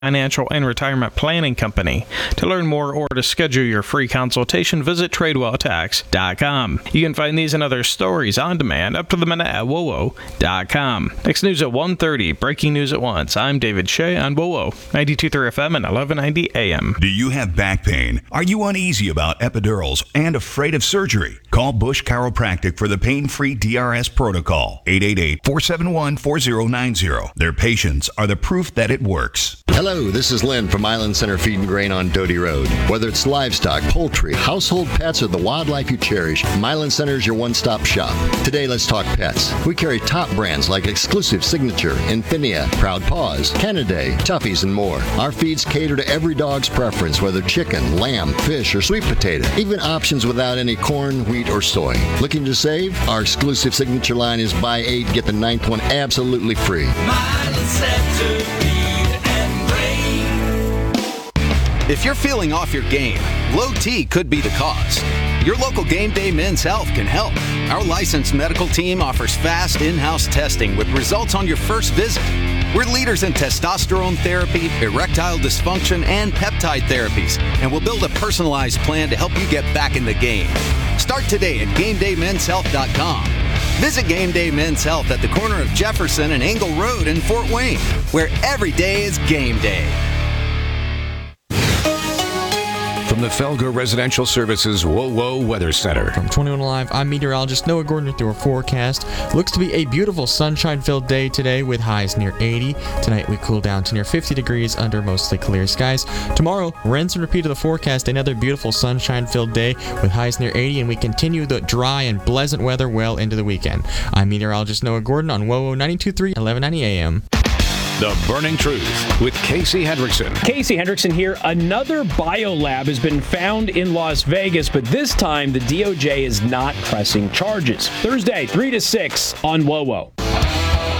Financial and Retirement Planning Company. To learn more or to schedule your free consultation, visit TradewellTax.com. You can find these and other stories on demand up to the minute at WOWO.com. Next news at 1:30. Breaking news at once. I'm David Shea on WOWO 92.3 FM and 1190 AM. Do you have back pain? Are you uneasy about epidurals and afraid of surgery? Call Bush Chiropractic for the pain-free DRS protocol. 888-471-4090. Their patients are the proof that it works. Hello, this is Lynn from Island Center Feed and Grain on Doty Road. Whether it's livestock, poultry, household pets, or the wildlife you cherish, Island Center is your one-stop shop. Today, let's talk pets. We carry top brands like Exclusive, Signature, Infinia, Proud Paws, Canidae, Toughies, and more. Our feeds cater to every dog's preference, whether chicken, lamb, fish, or sweet potato. Even options without any corn, wheat, or soy. Looking to save? Our Exclusive Signature line is buy 8, get the 9th one absolutely free. Island Center. If you're feeling off your game, low T could be the cause. Your local Game Day Men's Health can help. Our licensed medical team offers fast in-house testing with results on your first visit. We're leaders in testosterone therapy, erectile dysfunction, and peptide therapies, and we'll build a personalized plan to help you get back in the game. Start today at GameDayMen'sHealth.com. Visit Game Day Men's Health at the corner of Jefferson and Engle Road in Fort Wayne, where every day is game day. From the Felger Residential Services WOWO Weather Center. From 21 Live, I'm meteorologist Noah Gordon with your forecast. Looks to be a beautiful sunshine-filled day today with highs near 80. Tonight we cool down to near 50 degrees under mostly clear skies. Tomorrow, rinse and repeat of the forecast. Another beautiful sunshine-filled day with highs near 80, and we continue the dry and pleasant weather well into the weekend. I'm meteorologist Noah Gordon on WOWO 92.3, 1190 AM. The Burning Truth with Casey Hendrickson. Casey Hendrickson here. Another biolab has been found in Las Vegas, but this time the DOJ is not pressing charges. Thursday, 3 to 6 on WOWO.